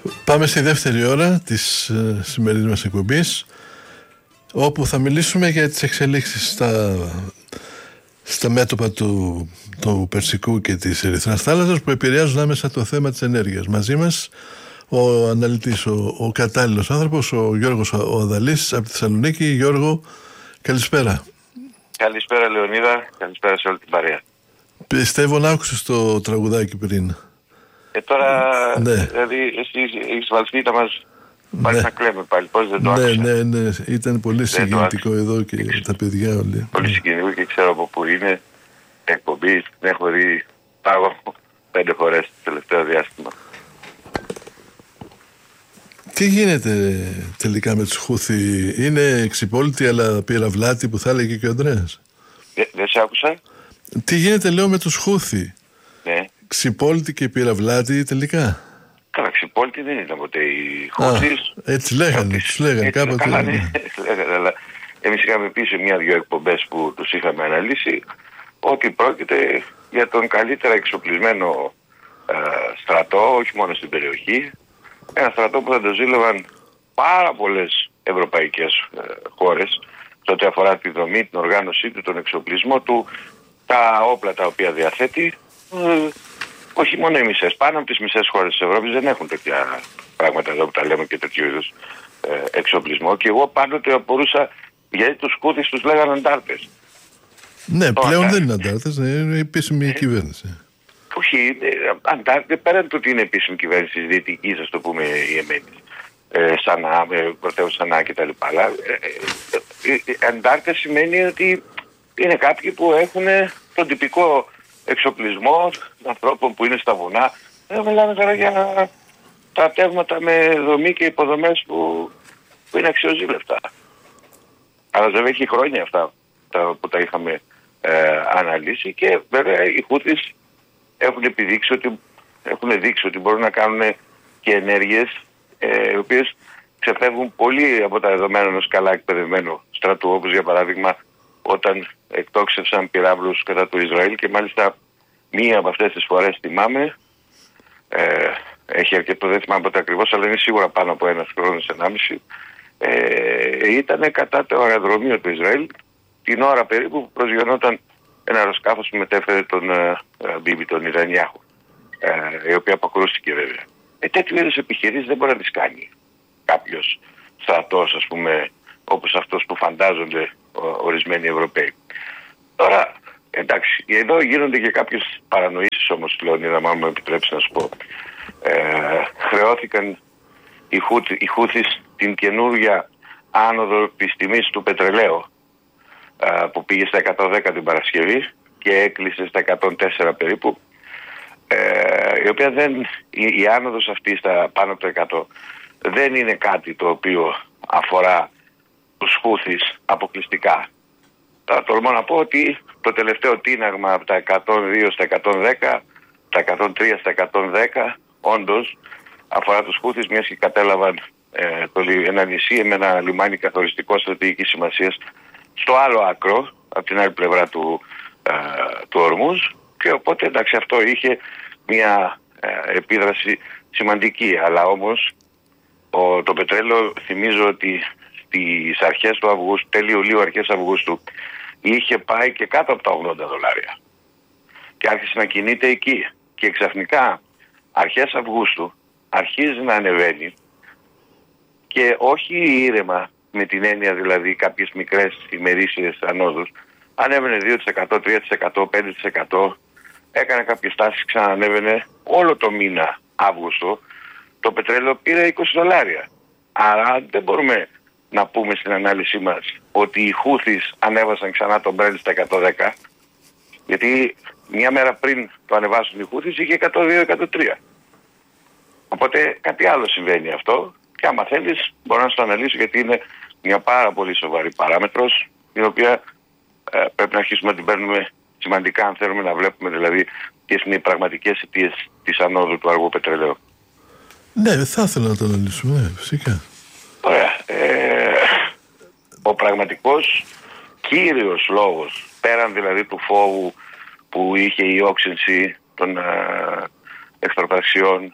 Πάμε στη δεύτερη ώρα της σημερινής μας εκπομπής, όπου θα μιλήσουμε για τις εξελίξεις στα μέτωπα του Περσικού και της Ερυθράς θάλασσας που επηρεάζουν άμεσα το θέμα της ενέργειας. Μαζί μας ο αναλυτής, ο κατάλληλος άνθρωπος, ο Γιώργος Οδαλής από τη Θεσσαλονίκη. Γιώργο, καλησπέρα. Καλησπέρα Λεωνίδα, καλησπέρα σε όλη την παρέα. Πιστεύω να άκουσες το τραγουδάκι πριν. Τώρα, ναι. Δηλαδή, εσύ έχεις βαλθεί να μας πάρεις να κλαίμε πάλι, πώς δεν το άκουσα. Ναι, ήταν πολύ συγκινητικό εδώ και τα παιδιά όλοι. Πολύ συγκινητικό και ξέρω από πού είναι εκπομπή, την έχω δει πάγω 5 φορές το τελευταίο διάστημα. Τι γίνεται τελικά με τους Χούθη? Είναι εξυπόλυτοι αλλά πυραυλάτοι που θα έλεγε και ο Ανδρέας? Δεν σε άκουσα. Τι γίνεται, λέω, με τους Χούθη? Ναι. Ξυπόλυτοι και πυραυλάτοι τελικά? Καλά, ξυπόλυτοι δεν ήταν ποτέ οι Χούθης. Έτσι λέγανε, τους λέγανε κάποτε. Καλά, ναι, αλλά εμείς είχαμε πει σε 1-2 εκπομπές που τους είχαμε αναλύσει ότι πρόκειται για τον καλύτερα εξοπλισμένο στρατό, όχι μόνο στην περιοχή. Ένα στρατό που θα το ζήλευαν πάρα πολλές ευρωπαϊκές χώρες σε ό,τι αφορά τη δομή, την οργάνωσή του, τον εξοπλισμό του, τα όπλα τα οποία διαθέτει. Όχι μόνο οι μισές, πάνω από τις μισές χώρες της Ευρώπης δεν έχουν τέτοια πράγματα εδώ που τα λέμε και τέτοιου είδους εξοπλισμό. Και εγώ πάντοτε απορούσα γιατί τους Χούθης τους λέγανε αντάρτες. Ναι, πλέον δεν είναι αντάρτες, είναι επίσημη κυβέρνηση. Όχι, αντάρτες πέραν του ότι είναι επίσημη κυβέρνηση της Δυτικής, ας το πούμε, η Εμένη. Σανά, πρωτεύουσα Σανά κτλ. Αλλά αντάρτες σημαίνει ότι είναι κάποιοι που έχουν τον τυπικό εξοπλισμό ανθρώπων που είναι στα βουνά. Μιλάμε τώρα για στρατεύματα με δομή και υποδομές που είναι αξιοζήλευτα. Αλλά βέβαια έχει χρόνια αυτά που τα είχαμε αναλύσει και βέβαια οι Χούθης έχουν δείξει ότι μπορούν να κάνουν και ενέργειες οι οποίες ξεφεύγουν πολύ από τα δεδομένα ενός καλά εκπαιδευμένου στρατού, όπως για παράδειγμα όταν εκτόξευσαν πυράβλους κατά του Ισραήλ και μάλιστα μία από αυτές τις φορές θυμάμαι, έχει αρκετό, δεν θυμάμαι ποτέ ακριβώς, αλλά είναι σίγουρα πάνω από 1 χρόνο, 1,5, ήταν κατά το αεροδρομίο του Ισραήλ την ώρα περίπου που προσγειωνόταν ένα αεροσκάφος που μετέφερε τον Μπίμπι, τον Ιρανιάχου, η οποία αποκρούστηκε βέβαια. Τέτοιου είδους επιχειρήσεις δεν μπορεί να τις κάνει κάποιος στρατός, ας πούμε, όπως αυτός που φαντάζονται ορισμένοι Ευρωπαίοι. Τώρα, εντάξει, εδώ γίνονται και κάποιες παρανοήσεις όμως, Λεωνίδα, αν μου επιτρέψεις να σου πω. Χρεώθηκαν οι Χούθης την καινούργια άνοδο της τιμής του πετρελαίου που πήγε στα 110 την Παρασκευή και έκλεισε στα 104 περίπου, η οποία η άνοδος αυτή στα πάνω από το 100 δεν είναι κάτι το οποίο αφορά τους Χούθης αποκλειστικά. Τώρα τολμώ να πω ότι το τελευταίο τίναγμα από τα 102 στα 110, τα 103 στα 110, όντως αφορά τους Χούθης, μιας και κατέλαβαν ένα νησί με ένα λιμάνι καθοριστικό στρατηγικής σημασίας στο άλλο άκρο, από την άλλη πλευρά του Ορμούζ, και οπότε εντάξει αυτό είχε μια επίδραση σημαντική. Αλλά όμως το πετρέλαιο, θυμίζω ότι στις αρχές του Αυγούστου, τέλη Ιουλίου, αρχές Αυγούστου, είχε πάει και κάτω από τα $80 και άρχισε να κινείται εκεί. Και ξαφνικά αρχές Αυγούστου αρχίζει να ανεβαίνει, και όχι ήρεμα, με την έννοια δηλαδή κάποιες μικρές ημερήσιες ανόδους. Ανέβαινε 2%, 3%, 5%, έκανε κάποιες τάσεις, ξανανέβαινε. Όλο το μήνα Αύγουστο το πετρέλαιο πήρε $20. Άρα δεν μπορούμε να πούμε στην ανάλυση μας ότι οι Χούθης ανέβασαν ξανά τον Brent στα 110, γιατί μια μέρα πριν το ανεβάσουν οι Χούθης είχε 102-103. Οπότε κάτι άλλο συμβαίνει αυτό, και άμα θέλεις μπορώ να σου το αναλύσω, γιατί είναι μια πάρα πολύ σοβαρή παράμετρος, η οποία πρέπει να αρχίσουμε να την παίρνουμε σημαντικά αν θέλουμε να βλέπουμε δηλαδή ποιες είναι οι πραγματικές αιτίες της ανόδου του αργού πετρελαίου. Ναι, θα ήθελα να το αναλύσουμε, φυσικά. Ωραία. Ο πραγματικός κύριος λόγος, πέραν δηλαδή του φόβου που είχε η όξυνση των εχθροπραξιών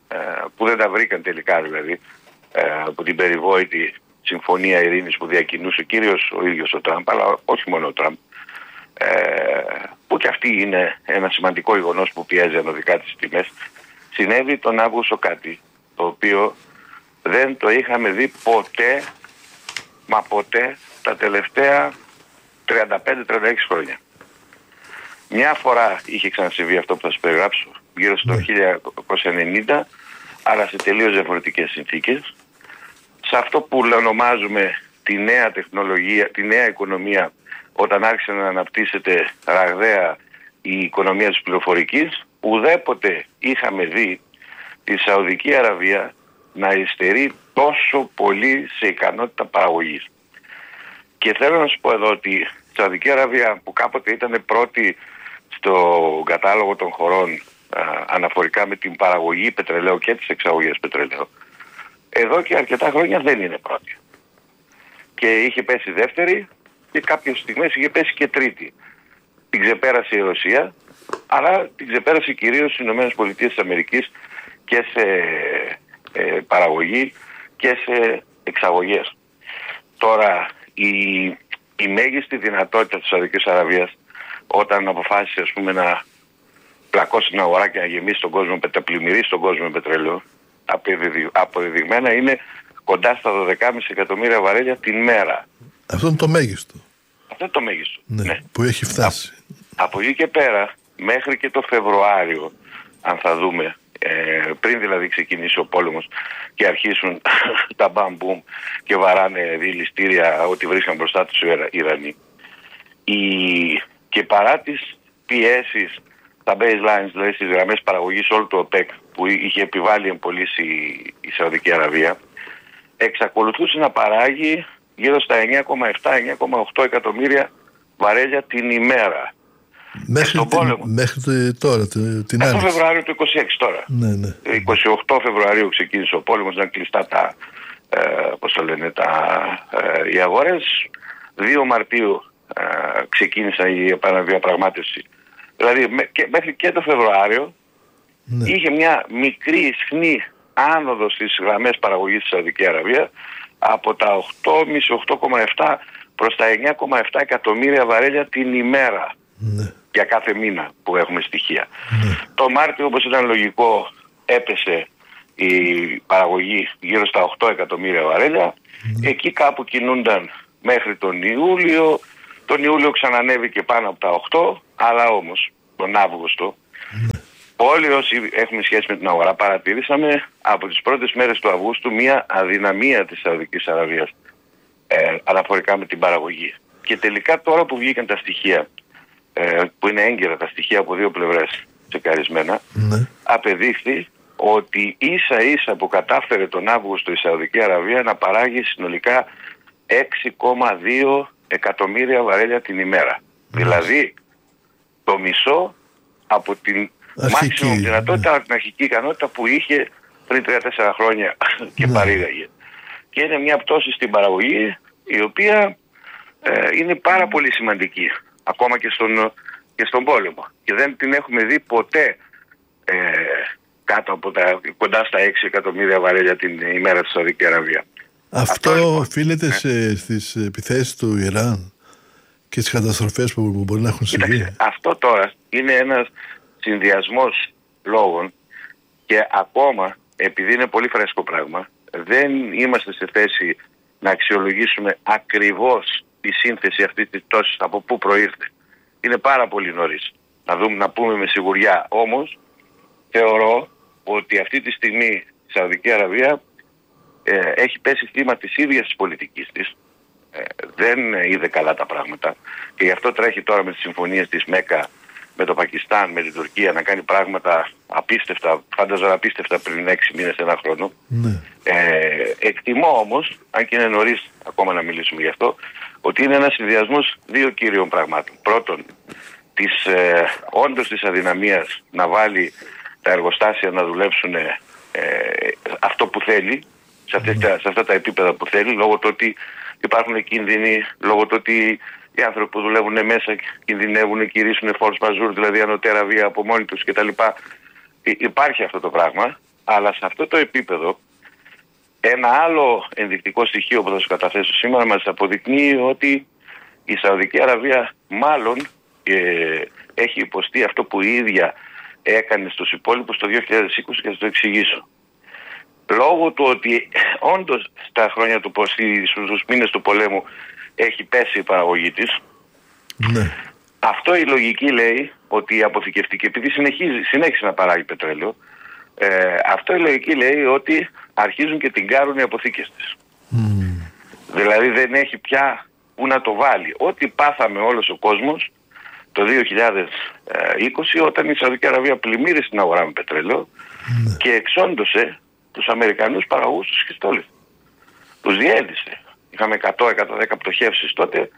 που δεν τα βρήκαν τελικά δηλαδή, από την περιβόητη συμφωνία ειρήνης που διακινούσε κυρίως ο ίδιος ο Τραμπ, αλλά όχι μόνο ο Τραμπ, που και αυτή είναι ένα σημαντικό γεγονός που πιέζει ανωδικά τις τιμές, συνέβη τον Αύγουστο κάτι το οποίο δεν το είχαμε δει ποτέ, μα ποτέ, τα τελευταία 35-36 χρόνια. Μια φορά είχε ξανασυμβεί αυτό που θα σας περιγράψω, γύρω στο 1990, αλλά σε τελείως διαφορετικές συνθήκες. Σε αυτό που ονομάζουμε τη νέα τεχνολογία, τη νέα οικονομία, όταν άρχισε να αναπτύσσεται ραγδαία η οικονομία της πληροφορικής, ουδέποτε είχαμε δει τη Σαουδική Αραβία να υστερεί τόσο πολύ σε ικανότητα παραγωγής. Και θέλω να σου πω εδώ ότι η Σαουδική Αραβία, που κάποτε ήταν πρώτη στο κατάλογο των χωρών αναφορικά με την παραγωγή πετρελαίου και τις εξαγωγές πετρελαίου, εδώ και αρκετά χρόνια δεν είναι πρώτη. Και είχε πέσει δεύτερη και κάποιες στιγμές είχε πέσει και τρίτη. Την ξεπέρασε η Ρωσία, αλλά την ξεπέρασε κυρίως οι ΗΠΑ και σε παραγωγή και σε εξαγωγές. Τώρα, η μέγιστη δυνατότητα της Σαουδικής Αραβίας, όταν αποφάσισε ας πούμε να πλακώσει την αγορά και να γεμίσει τον κόσμο, να πλημμυρίσει τον κόσμο με πετρέλαιο, αποδεδειγμένα είναι κοντά στα 12,5 εκατομμύρια βαρέλια την μέρα. Αυτό είναι το μέγιστο. Αυτό είναι το μέγιστο. Ναι. Που έχει φτάσει. Από εκεί και πέρα, μέχρι και το Φεβρουάριο, αν θα δούμε, πριν δηλαδή ξεκινήσει ο πόλεμος και αρχίσουν τα μπαμ-μπουμ και βαράνε δηληστήρια ό,τι βρίσκαν μπροστά τους οι Ιρανοί, και παρά τις πιέσεις, τα baselines, δηλαδή στις γραμμές παραγωγής όλου του ΟΠΕΚ που είχε επιβάλει εμπολίσει η Σαουδική Αραβία, εξακολουθούσε να παράγει γύρω στα 9,7-9,8 εκατομμύρια βαρέλια την ημέρα. Μέχρι τώρα, την άλλη. Το Φεβρουάριο του 26 τώρα. Ναι. 28 Φεβρουαρίου ξεκίνησε ο πόλεμος, να κλειστά οι αγορές. 2 Μαρτίου ξεκίνησε η επαναδιαπραγμάτευση. Δηλαδή μέχρι και το Φεβρουάριο είχε μια μικρή ισχνή άνοδο στις γραμμές παραγωγής της Σαουδική Αραβία από τα 8,5-8,7 προς τα 9,7 εκατομμύρια βαρέλια την ημέρα. Για κάθε μήνα που έχουμε στοιχεία. Το Μάρτιο, όπως ήταν λογικό, έπεσε η παραγωγή γύρω στα 8 εκατομμύρια βαρέλια. Εκεί κάπου κινούνταν μέχρι τον Ιούλιο. Τον Ιούλιο ξανανέβηκε πάνω από τα 8, αλλά όμως τον Αύγουστο όλοι όσοι έχουμε σχέση με την αγορά παρατηρήσαμε από τις πρώτες μέρες του Αυγούστου μια αδυναμία της Σαουδικής Αραβίας αναφορικά με την παραγωγή. Και τελικά τώρα που βγήκαν τα στοιχεία, που είναι έγκαιρα τα στοιχεία από δύο πλευρές τσεκαρισμένα, απεδείχθη ότι ίσα ίσα που κατάφερε τον Αύγουστο η Σαουδική Αραβία να παράγει συνολικά 6,2 εκατομμύρια βαρέλια την ημέρα. Δηλαδή το μισό από την maximum δυνατότητα, την αρχική ικανότητα που είχε πριν 3-4 χρόνια και παρήγαγε. Και είναι μια πτώση στην παραγωγή η οποία είναι πάρα πολύ σημαντική ακόμα και στον πόλεμο. Και δεν την έχουμε δει ποτέ κάτω από κοντά στα 6 εκατομμύρια βαρέλια την ημέρα της Σαουδική Αραβία. Αυτό οφείλεται στις επιθέσεις του Ιράν και στις καταστροφές που μπορεί να έχουν συμβεί. Αυτό τώρα είναι ένας συνδυασμός λόγων και ακόμα επειδή είναι πολύ φρέσκο πράγμα δεν είμαστε σε θέση να αξιολογήσουμε ακριβώς τη σύνθεση αυτής της πτώσης από πού προήρθε. Είναι πάρα πολύ νωρίς να πούμε με σιγουριά. Όμως θεωρώ ότι αυτή τη στιγμή η Σαουδική Αραβία έχει πέσει θύμα της ίδιας της πολιτικής της. Δεν είδε καλά τα πράγματα και γι' αυτό τρέχει τώρα με τις συμφωνίες της Μέκα με το Πακιστάν, με την Τουρκία να κάνει πράγματα απίστευτα, φάνταζα απίστευτα πριν 6 μήνες, 1 χρόνο. Εκτιμώ όμως, αν και είναι νωρίς ακόμα να μιλήσουμε γι' αυτό, ότι είναι ένας συνδυασμός δύο κύριων πραγμάτων. Πρώτον, όντως της αδυναμίας να βάλει τα εργοστάσια να δουλέψουν αυτό που θέλει, σε αυτά τα επίπεδα που θέλει, λόγω του ότι υπάρχουν κίνδυνοι, λόγω του ότι οι άνθρωποι που δουλεύουν μέσα κινδυνεύουν, κηρύσουν force majeure, δηλαδή ανωτέρα βία από μόνοι τους κτλ. Υπάρχει αυτό το πράγμα, Αλλά σε αυτό το επίπεδο, ένα άλλο ενδεικτικό στοιχείο που θα σου καταθέσω σήμερα μας αποδεικνύει ότι η Σαουδική Αραβία μάλλον έχει υποστεί αυτό που η ίδια έκανε στους υπόλοιπους το 2020 και θα το εξηγήσω. Λόγω του ότι όντως στα χρόνια του στους μήνες του πολέμου έχει πέσει η παραγωγή της, ναι. Αυτό η λογική λέει ότι η αποθηκευτική, επειδή συνέχισε να παράγει πετρέλαιο, αυτό η λογική λέει ότι αρχίζουν και την κάρουν οι αποθήκες της. Δηλαδή δεν έχει πια που να το βάλει. Ό,τι πάθαμε όλος ο κόσμος το 2020 όταν η Σαουδική Αραβία πλημμύρισε την αγορά με πετρέλαιο και εξόντωσε τους Αμερικανούς παραγωγούς του σχιστόλιθου. Τους διέλυσε. Είχαμε 100-110 πτωχεύσεις τότε.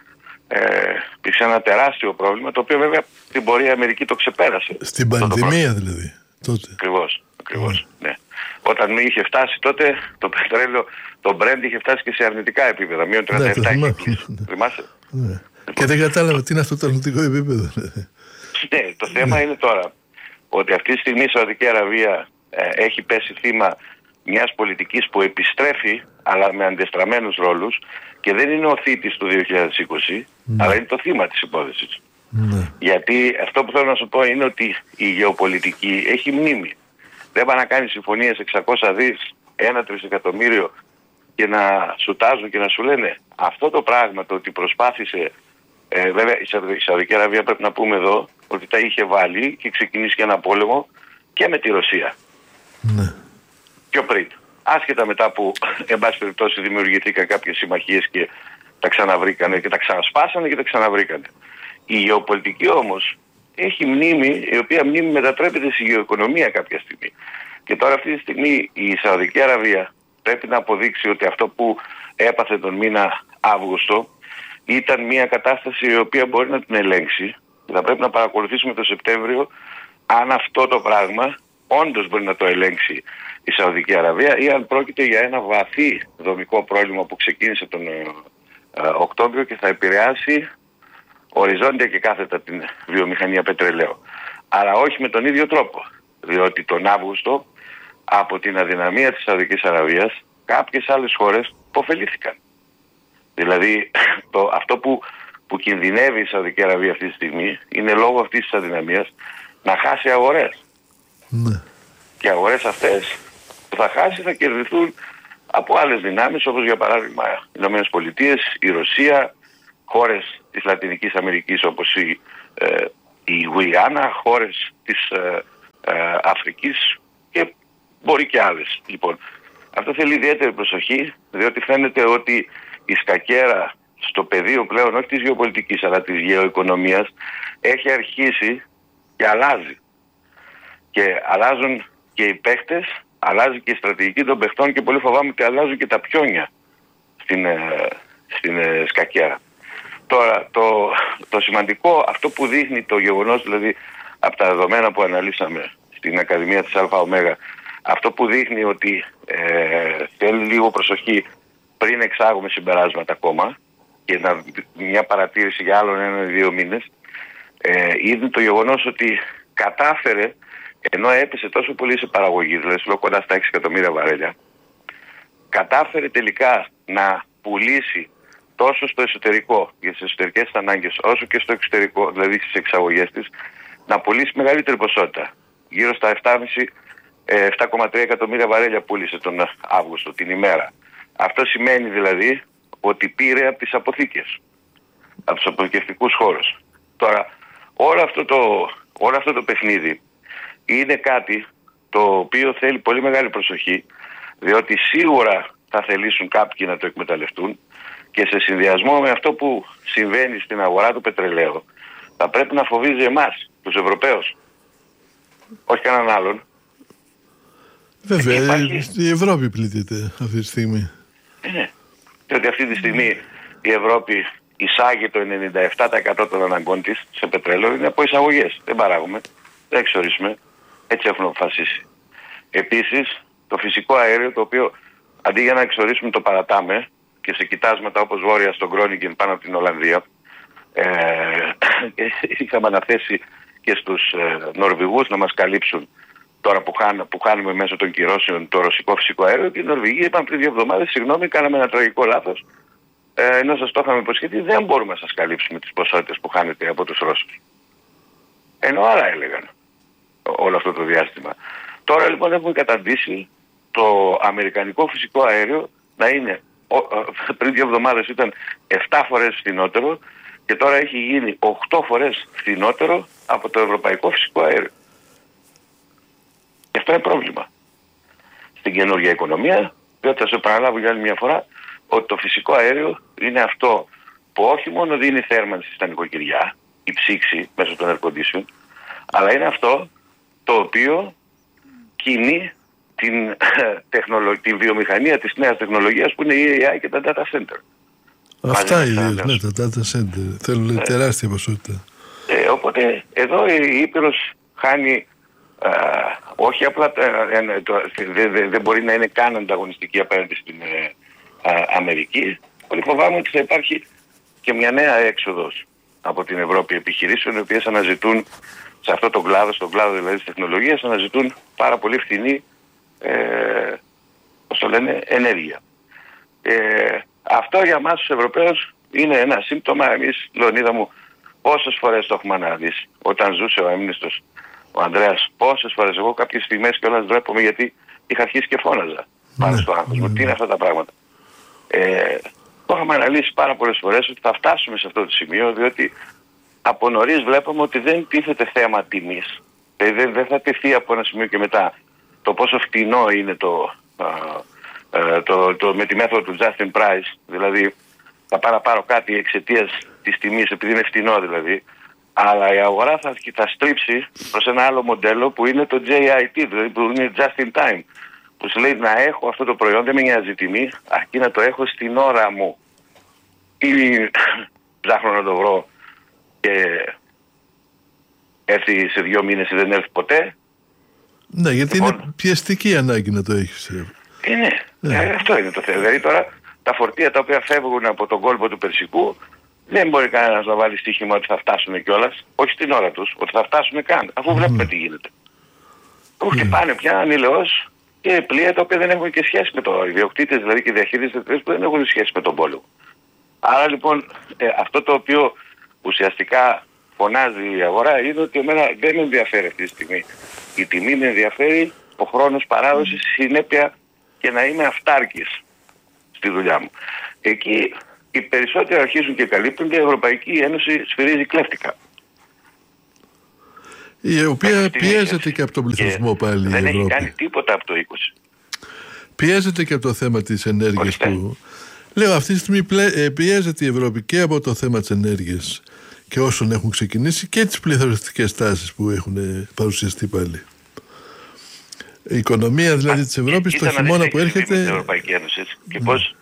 Υπήρξε ένα τεράστιο πρόβλημα, το οποίο βέβαια στην πορεία η Αμερική το ξεπέρασε. Στην πανδημία δηλαδή τότε. Ακριβώς, ναι. Όταν είχε φτάσει τότε το πετρέλαιο, το Brent είχε φτάσει και σε αρνητικά επίπεδα. Μείον 37 είχε κλείσει. Θυμάσαι. Ναι. Και δεν κατάλαβα τι είναι αυτό το αρνητικό επίπεδο. Ναι, το θέμα είναι τώρα ότι αυτή τη στιγμή η Σαουδική Αραβία έχει πέσει θύμα μιας πολιτικής που επιστρέφει, αλλά με αντεστραμμένους ρόλους, και δεν είναι ο θήτης του 2020, αλλά είναι το θύμα της υπόθεσης. Γιατί αυτό που θέλω να σου πω είναι ότι η γεωπολιτική έχει μνήμη. Δεν πάει να κάνει συμφωνίες 600 δις, 1 τρισεκατομμύριο και να σουτάζουν και να σου λένε αυτό το πράγμα, το ότι προσπάθησε. Βέβαια η Σαουδική Αραβία πρέπει να πούμε εδώ ότι τα είχε βάλει και ξεκινήσει και ένα πόλεμο και με τη Ρωσία. Ναι. Πιο πριν. Άσχετα μετά που εν πάση περιπτώσει δημιουργηθήκαν κάποιες συμμαχίες και τα ξαναβρήκανε και τα ξανασπάσανε και τα ξαναβρήκανε. Η γεωπολιτική όμως έχει μνήμη, η οποία μνήμη μετατρέπεται στη γεωοικονομία κάποια στιγμή. Και τώρα αυτή τη στιγμή η Σαουδική Αραβία πρέπει να αποδείξει ότι αυτό που έπαθε τον μήνα Αύγουστο ήταν μια κατάσταση η οποία μπορεί να την ελέγξει. Θα πρέπει να παρακολουθήσουμε το Σεπτέμβριο αν αυτό το πράγμα όντως μπορεί να το ελέγξει η Σαουδική Αραβία ή αν πρόκειται για ένα βαθύ δομικό πρόβλημα που ξεκίνησε τον Οκτώβριο και θα επηρεάσει οριζόντια και κάθετα την βιομηχανία πετρελαίου. Αλλά όχι με τον ίδιο τρόπο. Διότι τον Αύγουστο από την αδυναμία της Σαουδικής Αραβίας κάποιες άλλες χώρες υποφελήθηκαν. Δηλαδή αυτό που κινδυνεύει η Σαουδική Αραβία αυτή τη στιγμή είναι λόγω αυτής της αδυναμίας να χάσει αγορές. Ναι. Και οι αγορές αυτές που θα χάσει θα κερδιθούν από άλλες δυνάμεις, όπως για παράδειγμα οι Ηνωμένες Πολιτείες, η Ρωσία, χώρες της Λατινικής Αμερικής όπως η Γουιάννα, χώρες της Αφρικής και μπορεί και άλλες. Λοιπόν, αυτό θέλει ιδιαίτερη προσοχή, διότι φαίνεται ότι η σκακέρα στο πεδίο πλέον όχι της γεωπολιτικής αλλά της γεωοικονομίας έχει αρχίσει και αλλάζει. Και αλλάζουν και οι παίχτες, αλλάζει και η στρατηγική των παιχτών και πολύ φοβάμαι ότι αλλάζουν και τα πιόνια στην σκακέρα. Τώρα το σημαντικό, αυτό που δείχνει το γεγονός, δηλαδή από τα δεδομένα που αναλύσαμε στην Ακαδημία της ΑΟ, αυτό που δείχνει ότι θέλει λίγο προσοχή πριν εξάγουμε συμπεράσματα ακόμα και μια παρατήρηση για άλλον 1-2 μήνες, είναι το γεγονός ότι κατάφερε, ενώ έπεσε τόσο πολύ σε παραγωγή, δηλαδή κοντά στα 6 εκατομμύρια βαρέλια, κατάφερε τελικά να πουλήσει τόσο στο εσωτερικό για τις εσωτερικές ανάγκες όσο και στο εξωτερικό, δηλαδή στις εξαγωγές της, να πουλήσει μεγαλύτερη ποσότητα. Γύρω στα 7,3 εκατομμύρια βαρέλια πούλησε τον Αύγουστο την ημέρα. Αυτό σημαίνει δηλαδή ότι πήρε από τις αποθήκες, από τους αποθηκευτικούς χώρους. Τώρα όλο αυτό το παιχνίδι είναι κάτι το οποίο θέλει πολύ μεγάλη προσοχή, διότι σίγουρα θα θελήσουν κάποιοι να το εκμεταλλευτούν και σε συνδυασμό με αυτό που συμβαίνει στην αγορά του πετρελαίου θα πρέπει να φοβίζει εμάς, τους Ευρωπαίους, όχι κανέναν άλλον. Βέβαια, η Ευρώπη πλήττεται αυτή τη στιγμή. Ναι, διότι αυτή τη στιγμή η Ευρώπη εισάγει το 97% των αναγκών της σε πετρέλαιο, είναι από εισαγωγές. Δεν παράγουμε, δεν εξορίσουμε, έτσι έχουν αποφασίσει. Επίσης, το φυσικό αέριο, το οποίο αντί για να εξορίσουμε το παρατάμε και σε κοιτάσματα όπως βόρεια στον Κρόνιγκεν πάνω από την Ολλανδία, είχαμε αναθέσει και στους Νορβηγούς να μας καλύψουν τώρα που χάνουμε μέσω των κυρώσεων το ρωσικό φυσικό αέριο, και οι Νορβηγοί είπαν πριν 2 εβδομάδες, συγγνώμη, κάναμε ένα τραγικό λάθος. Ενώ σας το είχαμε υποσχεθεί, δεν μπορούμε να σας καλύψουμε τις ποσότητες που χάνετε από τους Ρώσους. Ενώ άλλα έλεγαν όλο αυτό το διάστημα. Τώρα λοιπόν έχουμε καταντήσει το αμερικανικό φυσικό αέριο να είναι, πριν 2 εβδομάδες ήταν 7 φορές φθηνότερο και τώρα έχει γίνει 8 φορές φθηνότερο από το ευρωπαϊκό φυσικό αέριο. Και αυτό είναι πρόβλημα στην καινούργια οικονομία, διότι θα σου επαναλάβω για άλλη μια φορά ότι το φυσικό αέριο είναι αυτό που όχι μόνο δίνει θέρμανση στα νοικοκυριά, η ψήξη μέσω των air condition, αλλά είναι αυτό το οποίο κινεί την βιομηχανία της νέας τεχνολογίας που είναι η AI και τα data center. Αυτά ιδίως, ναι, τα data center. Θέλουν τεράστια ποσότητα. Οπότε εδώ η Ήπειρος χάνει, όχι απλά, δεν μπορεί να είναι καν ανταγωνιστική απέναντι στην Αμερική. Πολύ φοβάμαι ότι θα υπάρχει και μια νέα έξοδος από την Ευρώπη επιχειρήσεων, οι οποίες αναζητούν σε αυτό το κλάδο, στον κλάδο δηλαδή της τεχνολογίας, αναζητούν πάρα πολύ φθηνή ενέργεια. Αυτό για μας τους Ευρωπαίους είναι ένα σύμπτωμα. Εμείς, Λεωνίδα μου, πόσες φορές το έχουμε αναδείξει. Όταν ζούσε ο έμνηστος ο Ανδρέας, πόσες φορές, εγώ κάποιες στιγμές κιόλας ντρέπομαι γιατί είχα αρχίσει και φώναζα πάνω στο άγχος μου. Τι είναι αυτά τα πράγματα. Το είχαμε αναλύσει πάρα πολλές φορές ότι θα φτάσουμε σε αυτό το σημείο, διότι από νωρίς βλέπουμε ότι δεν τίθεται θέμα τιμής. Δεν θα τεθεί από ένα σημείο και μετά το πόσο φτηνό είναι με τη μέθοδο του just in price, δηλαδή θα πάρω κάτι εξαιτίας της τιμής, επειδή είναι φτηνό δηλαδή, αλλά η αγορά θα στρίψει προς ένα άλλο μοντέλο που είναι το JIT, δηλαδή που είναι just in time, που σου λέει να έχω αυτό το προϊόν, δεν με νοιάζει η τιμή, αρκεί να το έχω στην ώρα μου. Ή ψάχνω να το βρω και έρθει σε 2 μήνες ή δεν έρθει ποτέ. Ναι, γιατί λοιπόν, είναι πιεστική ανάγκη να το έχεις. Αυτό είναι το θέμα. Δηλαδή τώρα τα φορτία τα οποία φεύγουν από τον κόλπο του Περσικού δεν μπορεί κανένας να βάλει στοίχημα ότι θα φτάσουν κιόλας, όχι στην ώρα τους, ότι θα φτάσουν καν, αφού βλέπουμε τι γίνεται. Χτυπάνε πια ανηλαιώς και πλοία τα οποία δεν έχουν και σχέση με το ιδιοκτήτες, δηλαδή και διαχείριστες που δεν έχουν σχέση με τον πόλεμο. Άρα λοιπόν αυτό το οποίο ουσιαστικά φωνάζει η αγορά είναι ότι εμένα δεν με ενδιαφέρει αυτή τη στιγμή. Η τιμή με ενδιαφέρει, ο χρόνος παράδοσης, συνέπεια και να είμαι αυτάρκης στη δουλειά μου. Εκεί οι περισσότεροι αρχίζουν και καλύπτουν και η Ευρωπαϊκή Ένωση σφυρίζει κλέφτικα. Η οποία πιέζεται και από τον πληθυσμό πάλι. Δεν η Ευρώπη έχει κάνει τίποτα από το 20. Πιέζεται και από το θέμα της ενέργειας που... Λέω αυτή τη στιγμή πιέζεται η Ευρώπη και από το θέμα της ενέργειας και όσων έχουν ξεκινήσει και τις πληθωριστικές τάσεις που έχουν παρουσιαστεί πάλι. Η οικονομία δηλαδή της Ευρώπης το χειμώνα που έρχεται... Την Ευρωπαϊκή Ένωση, έτσι. Και πώς...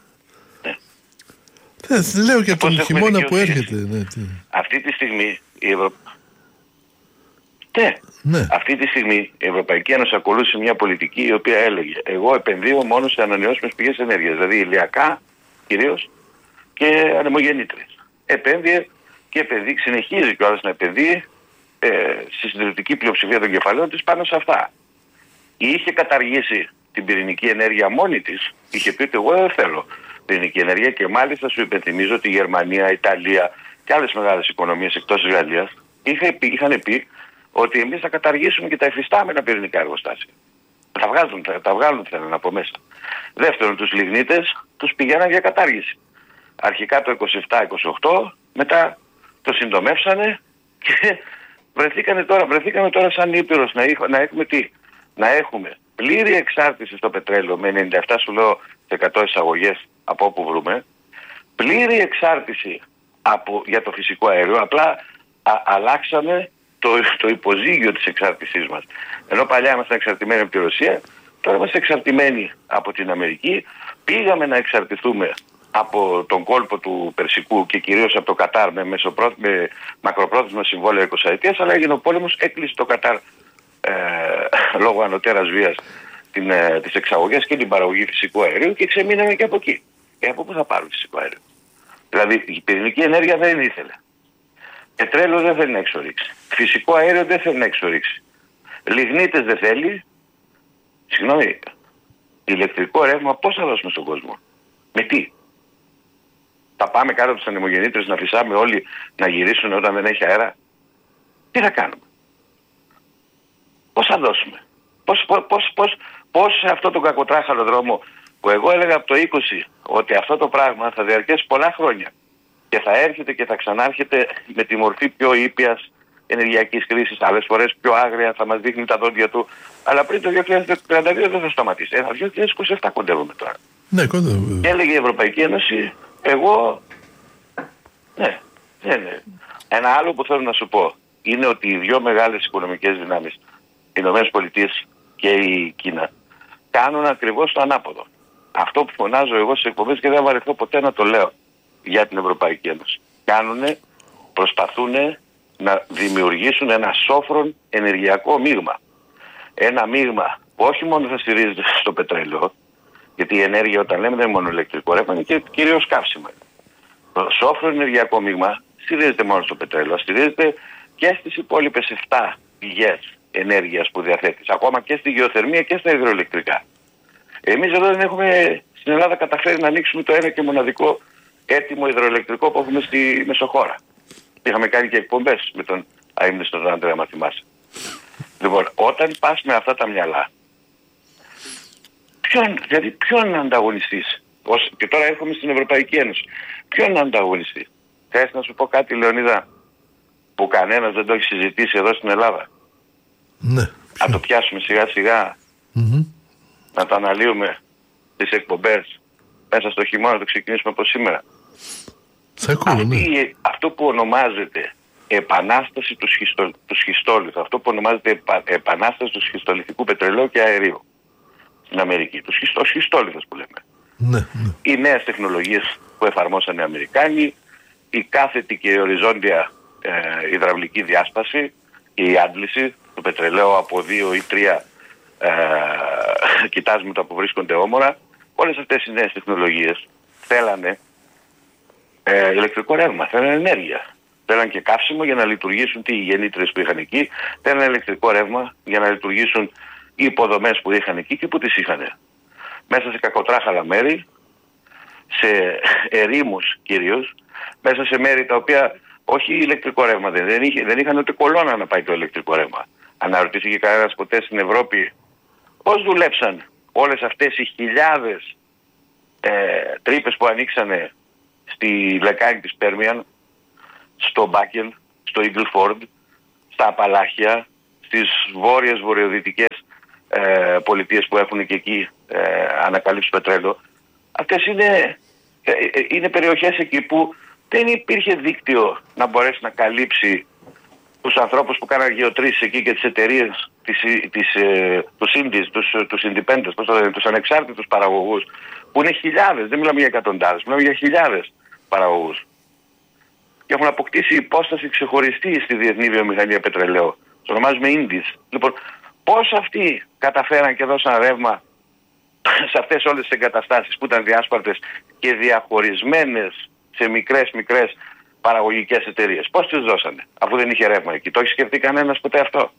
λέω για τον χειμώνα που έρχεται. Αυτή τη στιγμή η Αυτή τη στιγμή η Ευρωπαϊκή Ένωση ακολούθησε μια πολιτική η οποία έλεγε εγώ επενδύω μόνο σε ανανεώσιμες πηγές ενέργειας, δηλαδή ηλιακά κυρίως και ανεμογεννήτριες. Επένδυε και συνεχίζει κιόλας να επενδύει στη συντηρητική πλειοψηφία των κεφαλαίων της πάνω σε αυτά. Είχε καταργήσει την πυρηνική ενέργεια μόνη της, είχε πει ότι εγώ δεν θέλω πυρηνική ενέργεια και μάλιστα σου υπενθυμίζω ότι η Γερμανία, η Ιταλία και άλλες μεγάλες οικονομίες εκτός της Γαλλίας είχαν πει ότι εμείς θα καταργήσουμε και τα εφιστάμενα πυρηνικά εργοστάσια. Τα βγάλουν θέλουν από μέσα. Δεύτερον, τους λιγνίτες τους πηγαίναν για κατάργηση. Αρχικά το 27-28, μετά το συντομεύσανε και βρεθήκαμε τώρα σαν Ήπειρος να έχουμε τι? Να έχουμε πλήρη εξάρτηση στο πετρέλαιο με 97 σου λέω 100 εισαγωγές από όπου βρούμε, πλήρη εξάρτηση για το φυσικό αέριο, απλά αλλάξαμε το υποζύγιο της εξάρτησής μας. Ενώ παλιά ήμασταν εξαρτημένοι από τη Ρωσία, τώρα είμαστε εξαρτημένοι από την Αμερική. Πήγαμε να εξαρτηθούμε από τον κόλπο του Περσικού και κυρίως από το Κατάρ με μακροπρόθεσμα συμβόλαια 20 ετίας, αλλά έγινε ο πόλεμος, έκλεισε το Κατάρ λόγω ανωτέρας βίας τις εξαγωγές και την παραγωγή φυσικού αερίου και ξεμείναμε και από εκεί. Από πού θα πάρουν φυσικό αέριο? Δηλαδή η πυρηνική ενέργεια δεν ήθελε. Πετρέλαιο δεν θέλει να εξορίξει. Φυσικό αέριο δεν θέλει να εξορίξει. Λιγνίτες δεν θέλει Συγγνώμη, ηλεκτρικό ρεύμα πώς θα δώσουμε στον κόσμο? Με τι? Θα πάμε κάτω από τους ανεμογεννήτρες να φυσάμε όλοι να γυρίσουν όταν δεν έχει αέρα? Τι θα κάνουμε? Πώς θα δώσουμε? Πώς σε αυτό τον κακοτράχαλο δρόμο που εγώ έλεγα από το 20 ότι αυτό το πράγμα θα διαρκέσει πολλά χρόνια και θα έρχεται και θα ξανάρχεται με τη μορφή πιο ήπιας ενεργειακής κρίσης, άλλες φορές πιο άγρια, θα μας δείχνει τα δόντια του, αλλά πριν το 2032 δεν θα σταματήσει. Το 2027 κοντεύουμε τώρα. Ναι, κοντεύουμε. Και έλεγε η Ευρωπαϊκή Ένωση, εγώ... Ναι. Ένα άλλο που θέλω να σου πω είναι ότι οι δύο μεγάλες οικονομικές δυνάμεις, οι ΗΠΑ και η Κίνα, κάνουν ακριβώς το ανάποδο. Αυτό που φωνάζω εγώ στις εκπομπές και δεν βαρεθώ ποτέ να το λέω για την Ευρωπαϊκή Ένωση. Προσπαθούν να δημιουργήσουν ένα σόφρον ενεργειακό μείγμα. Ένα μείγμα που όχι μόνο θα στηρίζεται στο πετρέλαιο, γιατί η ενέργεια όταν λέμε δεν είναι μόνο ηλεκτρικό ρεύμα, είναι και κυρίως καύσιμα. Το σόφρον ενεργειακό μείγμα στηρίζεται μόνο στο πετρέλαιο, στηρίζεται και στις υπόλοιπες 7 πηγές ενέργειας που διαθέτεις, ακόμα και στη γεωθερμία και στα υδροελεκτρικά. Εμείς εδώ δεν έχουμε στην Ελλάδα καταφέρει να ανοίξουμε το ένα και μοναδικό έτοιμο υδροελεκτρικό που έχουμε στη Μεσοχώρα. Είχαμε κάνει και εκπομπές με τον αείμνηστο τον Ανδρέα, μα θυμάσαι. Λοιπόν, όταν πας με αυτά τα μυαλά, ποιον ανταγωνιστής? Και τώρα έρχομαι στην Ευρωπαϊκή Ένωση. Ποιον ανταγωνιστής? Θες να σου πω κάτι, Λεωνίδα, που κανένας δεν το έχει συζητήσει εδώ στην Ελλάδα? Ναι. Να το πιάσουμε σιγά σιγά, να το αναλύουμε τις εκπομπές μέσα στο χειμώνα, να το ξεκινήσουμε από σήμερα. Αυτό που ονομάζεται επανάσταση του σχιστόλιθου, αυτό που ονομάζεται επανάσταση του σχιστολιθικού πετρελαίου και αερίου στην Αμερική, ο σχιστόλιθος που λέμε. Ναι. Οι νέες τεχνολογίες που εφαρμόσαν οι Αμερικάνοι, η κάθετη και οριζόντια υδραυλική διάσπαση, η άντληση του πετρελαίου από 2 ή 3 κοιτάσματα που βρίσκονται όμορα, όλες αυτές οι νέες τεχνολογίες θέλανε ηλεκτρικό ρεύμα, θέλανε ενέργεια. Θέλανε και καύσιμο για να λειτουργήσουν οι γεννήτρες που είχαν εκεί, θέλανε ηλεκτρικό ρεύμα για να λειτουργήσουν οι υποδομές που είχαν εκεί και που τις είχαν. Μέσα σε κακοτράχαλα μέρη, σε ερήμους κυρίως, μέσα σε μέρη τα οποία όχι ηλεκτρικό ρεύμα δεν είχαν ούτε κολόνα να πάει το ηλεκτρικό ρεύμα. Αναρωτήθηκε κανένας ποτέ στην Ευρώπη πώς δουλέψαν όλες αυτές οι χιλιάδες τρύπες που ανοίξανε στη λεκάνη της Πέρμιαν, στο Μπάκελ, στο Ίγκλφορντ, στα Απαλάχια, στις βόρειες-βορειοδυτικές πολιτείες που έχουν και εκεί ανακαλύψει πετρέλαιο. Αυτές είναι περιοχές εκεί που δεν υπήρχε δίκτυο να μπορέσει να καλύψει τους ανθρώπους που κάναν γεωτρήσεις εκεί και τις εταιρείες, τους independents, τους ανεξάρτητους παραγωγούς, που είναι χιλιάδες, δεν μιλάμε για εκατοντάδες, μιλάμε για χιλιάδες παραγωγούς. Και έχουν αποκτήσει υπόσταση ξεχωριστή στη διεθνή βιομηχανία πετρελαίου. Το ονομάζουμε Indies. Λοιπόν, πώς αυτοί καταφέραν και δώσαν ρεύμα σε αυτές όλες τις εγκαταστάσεις που ήταν διάσπαρτες και διαχωρισμένες σε μικρές παραγωγικές εταιρείες? Πώς τις δώσανε, αφού δεν είχε ρεύμα εκεί? Το έχει σκεφτεί κανένας ποτέ αυτό?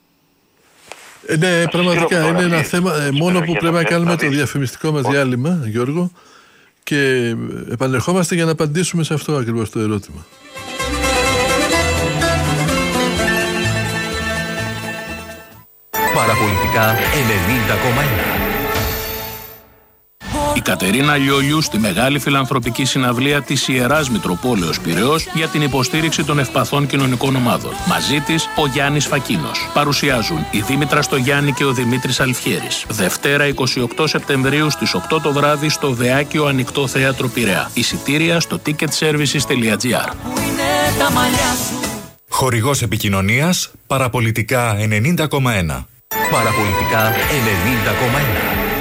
Ναι, πραγματικά είναι ένα θέμα μόνο που πρέπει να κάνουμε το διαφημιστικό μας διάλειμμα, Γιώργο, και επανερχόμαστε για να απαντήσουμε σε αυτό ακριβώς το ερώτημα. Παραπολιτικά 90,1. Η Κατερίνα Λιόλιου στη μεγάλη φιλανθρωπική συναυλία της Ιεράς Μητροπόλεως Πειραιώς για την υποστήριξη των ευπαθών κοινωνικών ομάδων. Μαζί της ο Γιάννης Φακίνος. Παρουσιάζουν η Δήμητρα Στογιάννη και ο Δημήτρης Αλφιέρης. Δευτέρα 28 Σεπτεμβρίου στις 8 το βράδυ στο Δεάκιο Ανοιχτό Θέατρο Πειραιά. Εισιτήρια στο ticketservices.gr. Χορηγός επικοινωνίας Παραπολιτικά 90,1. Παραπολιτικά 90,1.